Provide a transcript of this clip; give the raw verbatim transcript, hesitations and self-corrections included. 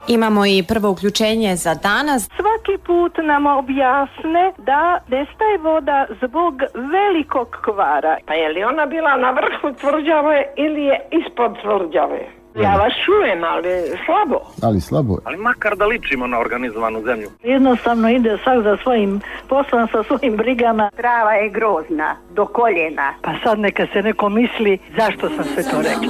Imamo i prvo uključenje za danas. Svaki put nam objasne da nestaje voda zbog velikog kvara. Pa je li ona bila na vrhu tvrđave ili je ispod tvrđave? Ja vas čujem, ali slabo. Ali slabo. Ali makar da ličimo na organizovanu zemlju. Jednostavno ide svak za svojim poslom, sa svojim brigama. Trava je grozna, do koljena. Pa sad neka se neko misli zašto sam sve to rekla.